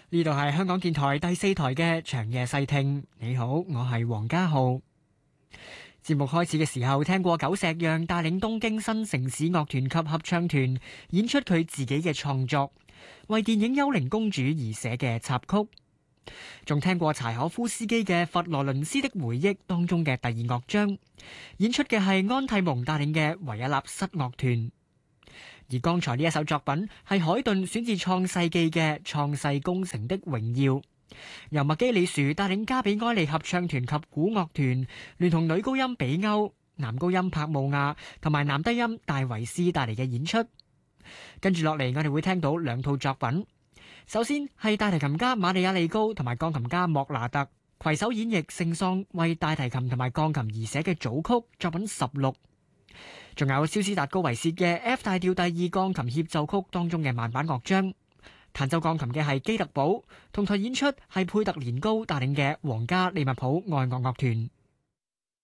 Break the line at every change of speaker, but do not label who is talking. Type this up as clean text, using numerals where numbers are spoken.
呢度係香港電台第四台嘅長夜細聽。你好，我係黃家浩。節目開始嘅時候，聽過久石讓帶領東京新城市樂團及合唱團演出佢自己嘅創作，為電影《幽靈公主》而寫嘅插曲。仲聽過柴可夫斯基嘅《佛羅倫斯的回憶》當中嘅第二樂章，演出嘅係安蒂蒙帶領嘅維也納室樂團。而剛才呢一首作品係海頓選自創世紀嘅《創世工程的榮耀》，由麥基里殊帶領加比埃利合唱團及古樂團，聯同女高音比歐、男高音柏慕亞同埋男低音戴維斯帶嚟嘅演出。跟住落嚟，我哋會聽到兩套作品。首先係大提琴家瑪利亞利高同埋鋼琴家莫拿特攜手演繹聖桑為大提琴同埋鋼琴而寫嘅組曲作品16。仲有肖斯達高維薛嘅 F 大調第二鋼琴協奏曲當中嘅慢板樂章，彈奏鋼琴嘅係基特堡，同台演出係佩特連高帶領嘅皇家利物浦愛樂樂團。